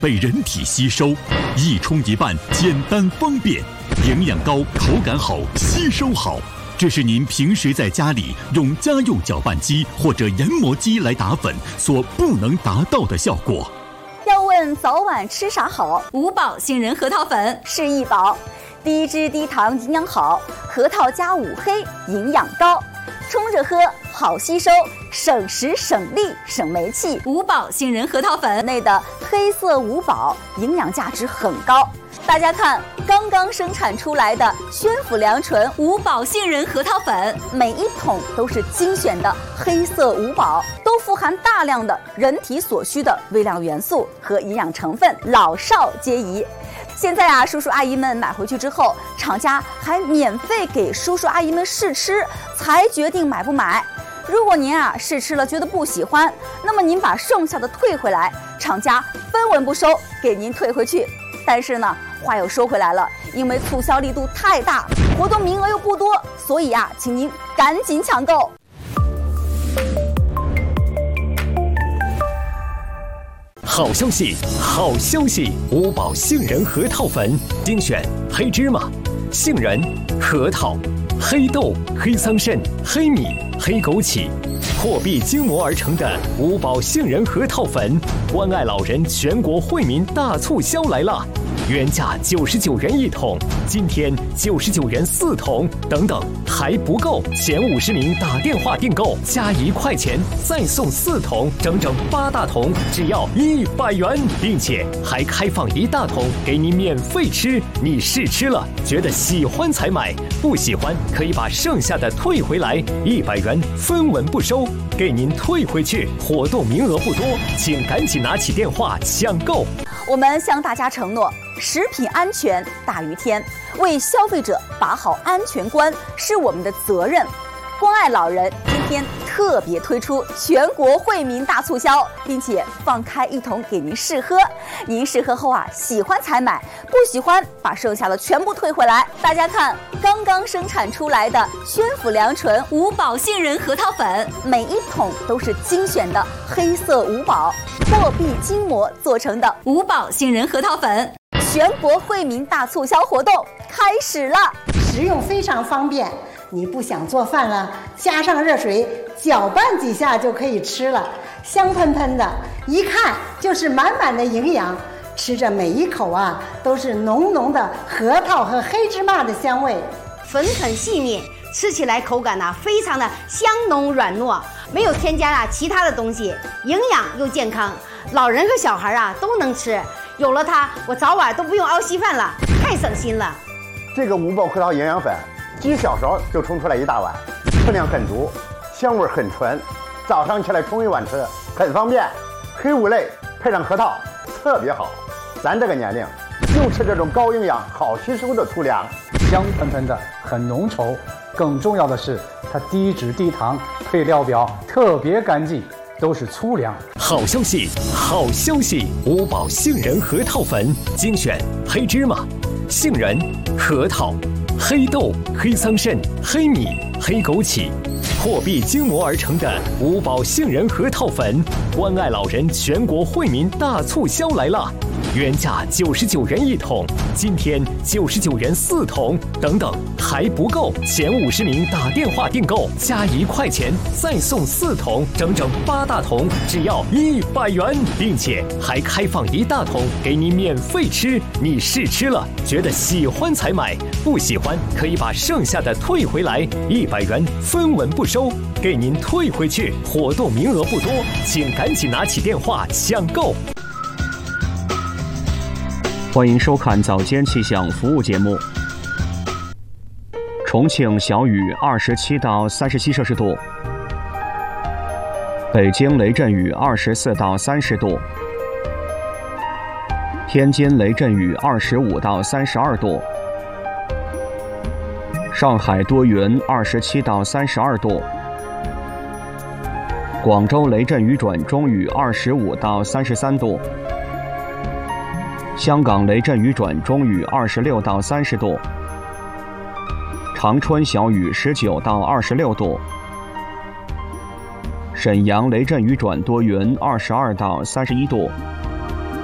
被人体吸收，一冲一拌，简单方便，营养高，口感好，吸收好。这是您平时在家里用家用搅拌机或者研磨机来打粉所不能达到的效果。 要问早晚吃啥好， 五宝杏仁核桃粉是一宝，低脂低糖营养好，核桃加五黑营养高，冲着喝好吸收，省时省力省煤气。 五宝杏仁核桃粉内的黑色五宝营养价值很高。大家看，刚刚生产出来的宣府良纯五宝杏仁核桃粉， 每一桶都是精选的黑色五宝，都富含大量的人体所需的微量元素和营养成分，老少皆宜。现在啊，叔叔阿姨们买回去之后，厂家还免费给叔叔阿姨们试吃，才决定买不买。如果您啊试吃了觉得不喜欢，那么您把剩下的退回来，厂家分文不收，给您退回去。但是呢，话又说回来了，因为促销力度太大，活动名额又不多，所以啊，请您赶紧抢购。 好消息，好消息！五宝杏仁核桃粉精选黑芝麻、杏仁、核桃、黑豆、黑桑葚、黑米、黑枸杞，破壁精磨而成的五宝杏仁核桃粉，关爱老人全国惠民大促销来了！原价99元一桶，今天99元4桶，等等还不够，前50名打电话订购加1块钱，再送4桶，整整8大桶，只要100元，并且还开放1大桶给你免费吃。你试吃了，觉得喜欢才买，不喜欢可以把剩下的退回来，100元分文不收，给您退回去。活动名额不多，请赶紧拿起电话抢购。 我们向大家承诺，食品安全大于天，为消费者把好安全关是我们的责任。关爱老人今天特别推出全国惠民大促销，并且放开1桶给您试喝。您试喝后啊，喜欢才买，不喜欢把剩下的全部退回来。大家看，刚刚生产出来的宣府良纯五宝杏仁核桃粉， 每一桶都是精选的黑色五宝，破壁精磨做成的五宝杏仁核桃粉。 全国惠民大促销活动开始了， 食用非常方便。你不想做饭了，加上热水搅拌几下就可以吃了，香喷喷的，一看就是满满的营养。吃着每一口啊，都是浓浓的核桃和黑芝麻的香味， 粉很细腻，吃起来口感非常的香浓软糯，没有添加其他的东西，营养又健康，老人和小孩都能吃。有了它，我早晚都不用熬稀饭了，太省心了。 这个五宝核桃营养粉几小勺就冲出来1大碗，分量很足，香味很纯，早上起来冲一碗吃很方便。黑五类配上核桃特别好，咱这个年龄就吃这种高营养好吸收的粗粮， 香喷喷的，很浓稠，更重要的是它低脂低糖，配料表特别干净，都是粗粮。 好消息，好消息！五宝杏仁核桃粉精选黑芝麻、杏仁、核桃、黑豆、黑桑葚、黑米、黑枸杞，破壁精磨而成的五宝杏仁核桃粉，关爱老人全国惠民大促销来了！原价99元一桶，今天99元4桶，等等还不够，前50名打电话订购加1块钱，再送4桶，整整8大桶，只要100元，并且还开放1大桶给你免费吃。你试吃了，觉得喜欢才买，不喜欢可以把剩下的退回来，100元分文不收，给您退回去。活动名额不多，请赶紧拿起电话抢购。 欢迎收看早间气象服务节目。重庆小雨27到37摄氏度，北京雷阵雨24到30度，天津雷阵雨25到32度，上海多云27到32度，广州雷阵雨转中雨25到33度，香港雷阵雨转中雨26到30度，长春小雨19到26度，沈阳雷阵雨转多云22到31度，